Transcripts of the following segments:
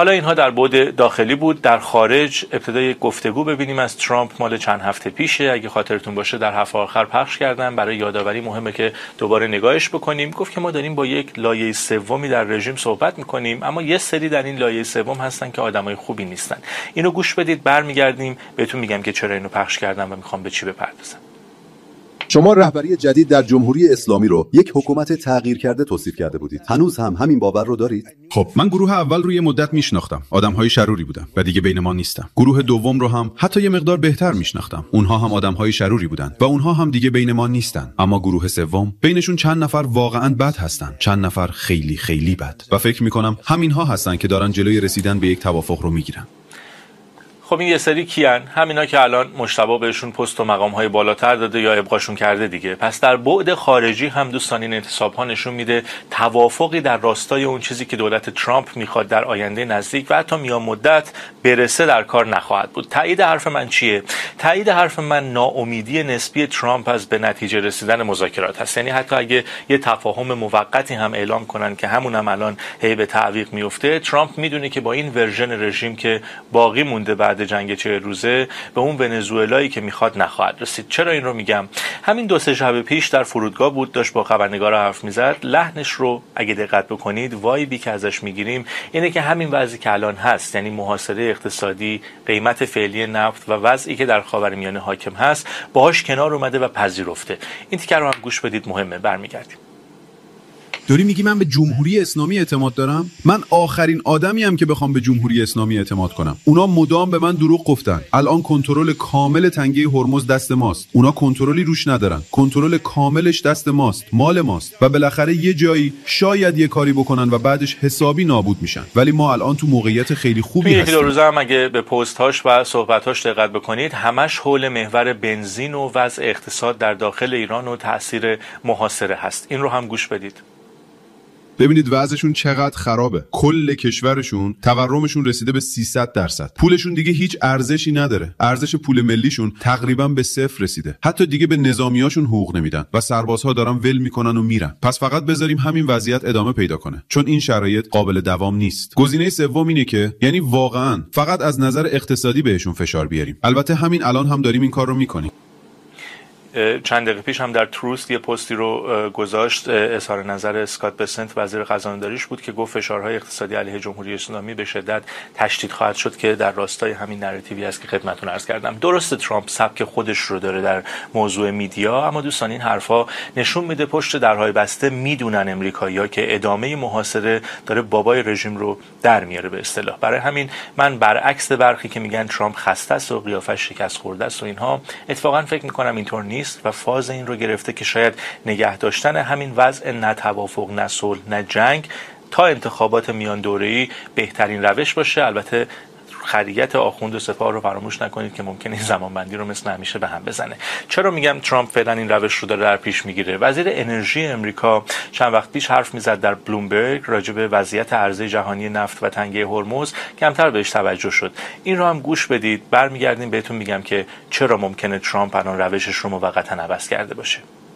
حالا اینها در بعد داخلی بود. در خارج ابتدای گفتگو ببینیم از ترامپ مال چند هفته پیشه. اگه خاطرتون باشه در هفته آخر پخش کردن، برای یادآوری مهمه که دوباره نگاهش بکنیم. گفت که ما داریم با یک لایه سومی در رژیم صحبت میکنیم، اما یه سری در این لایه سوم هستن که آدمای خوبی نیستن. اینو گوش بدید، برمیگردیم بهتون میگم که چرا اینو پخش کردم و میخوام به چی بپردازم. شما رهبری جدید در جمهوری اسلامی رو یک حکومت تغییر کرده توصیف کرده بودید. هنوز هم همین باور رو دارید؟ خب من گروه اول رو یه مدت میشناختم، آدم‌های شروری بودن و دیگه بین ما نیستن. گروه دوم رو هم حتی یه مقدار بهتر میشناختم، اونها هم آدم‌های شروری بودن و اونها هم دیگه بین ما نیستن. اما گروه سوم، بینشون چند نفر واقعاً بد هستن، چند نفر خیلی خیلی بد، و فکر می‌کنم همین‌ها هستن که دارن جلوی رسیدن به یک توافق رو میگیرن. خب این یه سری کیان؟ همینا که الان مجتبی بهشون پست و مقام‌های بالاتر داده یا ابقاشون کرده دیگه. پس در بعد خارجی هم دوستان این انتصاب‌ها نشون میده توافقی در راستای اون چیزی که دولت ترامپ میخواد در آینده نزدیک و حتی میان مدت برسه در کار نخواهد بود. تایید حرف من چیه؟ تایید حرف من ناامیدی نسبی ترامپ از به نتیجه رسیدن مذاکرات هست. یعنی حتی اگه یه تفاهم موقتی هم اعلام کنن که همون هم الان هی به تعویق میفته، ترامپ میدونه که با این ورژن رژیم که باقی مونده بعد جنگ 40 روزه به اون ونزوئلایی که میخواد نخواهد رسید. چرا این رو میگم؟ همین 2-3 شب پیش در فرودگاه بود، داشت با خبرنگار حرف میزد. لحنش رو اگه دقت بکنید، وایبی که ازش میگیریم اینه که همین وضعی که الان هست، یعنی محاصره اقتصادی، قیمت فعلی نفت و وضعی که در خاورمیانه حاکم هست، باهاش کنار اومده و پذیرفته. این تیکر رو هم گوش بدید، مهمه. برمیگردیم. داری میگی من به جمهوری اسلامی اعتماد دارم؟ من آخرین آدمیم که بخوام به جمهوری اسلامی اعتماد کنم. اونا مدام به من دروغ گفتن. الان کنترل کامل تنگه هرمز دست ماست. اونا کنترلی روش ندارن. کنترل کاملش دست ماست، مال ماست، و بالاخره یه جایی شاید یه کاری بکنن و بعدش حسابی نابود میشن. ولی ما الان تو موقعیت خیلی خوبی هستیم. یکی دو روزه هم اگه به پست‌هاش و صحبت‌هاش دقت بکنید، همش حول محور بنزین و وضع اقتصاد در داخل ایران و تأثیر محاصره هست. این رو هم گوش بدید. ببینید وضعشون چقدر خرابه. کل کشورشون تورمشون رسیده به 300%. پولشون دیگه هیچ ارزشی نداره. ارزش پول ملیشون تقریبا به 0 رسیده. حتی دیگه به نظامیاشون حقوق نمیدن و سربازها دارن ول میکنن و میرن. پس فقط بذاریم همین وضعیت ادامه پیدا کنه، چون این شرایط قابل دوام نیست. گزینه سوم اینه که یعنی واقعا فقط از نظر اقتصادی بهشون فشار بیاریم. البته همین الان هم داریم این کار رو میکنیم. چند دقیقه پیش هم در تروست یه پستی رو گذاشت، اظهار نظر اسکات بسنت وزیر خزانه‌داریش بود که گفت فشارهای اقتصادی علیه جمهوری اسلامی به شدت تشدید خواهد شد، که در راستای همین نراتیوی است که خدمتتون عرض کردم. درسته ترامپ سبک خودش رو داره در موضوع میدیا، اما دوستان این حرفا نشون میده پشت درهای بسته میدونن امریکایی‌ها که ادامه محاصره داره بابای رژیم رو در میاره به اصطلاح. برای همین من برعکس برخی که میگن ترامپ خسته است و قیافش شکست خورده است و اینها، اتفاقا فکر میکنم اینطور نیست و فاز این رو گرفته که شاید نگه داشتن همین وضع نه توافق، نه صلح، نه جنگ تا انتخابات میان دوره‌ای بهترین روش باشه. البته خریت آخوند و سپاه رو فراموش نکنید که ممکنه این زمانبندی رو مثل همیشه به هم بزنه. چرا میگم ترامپ فعلا این روش رو داره در پیش میگیره؟ وزیر انرژی امریکا چند وقت پیش حرف میزد در بلومبرگ راجع به وضعیت عرضه جهانی نفت و تنگه هرمز، کمتر بهش توجه شد. این رو هم گوش بدید، برمیگردیم بهتون میگم که چرا ممکنه ترامپ الان روشش رو موقتا عوض کرده باشه.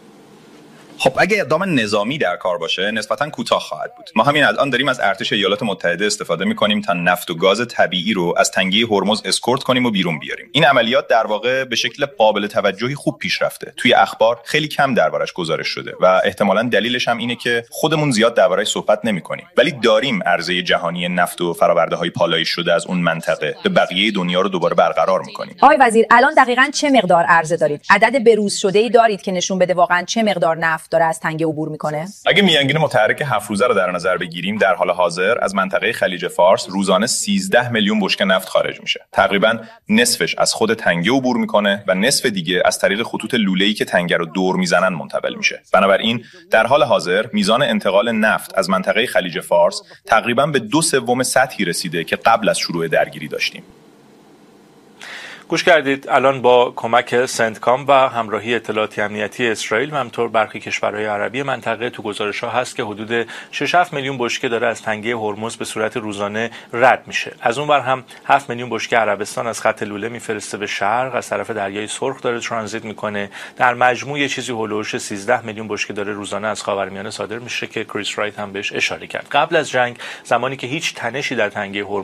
خب اگه اقدام نظامی در کار باشه نسبتاً کوتاه خواهد بود. ما همین الان داریم از ارتش ایالات متحده استفاده می‌کنیم تا نفت و گاز طبیعی رو از تنگه هرمز اسکورت کنیم و بیرون بیاریم. این عملیات در واقع به شکل قابل توجهی خوب پیش رفته. توی اخبار خیلی کم دربارش گزارش شده و احتمالاً دلیلش هم اینه که خودمون زیاد دربارش صحبت نمی‌کنیم. ولی داریم عرضه جهانی نفت و فرآورده‌های پالایش شده از اون منطقه به بقیه دنیا رو دوباره برقرار می‌کنیم. آقای وزیر، الان دقیقاً چه مقدار عرضه دارید؟ عدد بروز شده‌ای دارید که نشون بده واقعاً چه مقدار نفت داره از تنگه عبور میکنه؟ اگه میانگین متحرک 7 روزه رو در نظر بگیریم، در حال حاضر از منطقه خلیج فارس روزانه 13 میلیون بشکه نفت خارج میشه. تقریبا نصفش از خود تنگه عبور میکنه و نصف دیگه از طریق خطوط لوله‌ای که تنگه رو دور میزنن منتقل میشه. بنابراین در حال حاضر میزان انتقال نفت از منطقه خلیج فارس تقریبا به 2/3 سطحی رسیده که قبل از شروع درگیری داشتیم. گوش کردید. الان با کمک سنتکام و همراهی اطلاعاتی امنیتی اسرائیل و همطور برخی کشورهای عربی منطقه تو گزارش‌ها هست که حدود 6-7 میلیون بشکه داره از تنگه هرمز به صورت روزانه رد میشه. از اون ور هم 7 میلیون بشکه عربستان از خط لوله میفرسته به شرق، از طرف دریای سرخ داره ترانزیت میکنه. در مجموع یه چیزی هولوش 13 میلیون بشکه داره روزانه از خاورمیانه صادر میشه که کریس رایت هم بهش اشاره کرد. قبل از جنگ، زمانی که هیچ تنشی در تنگه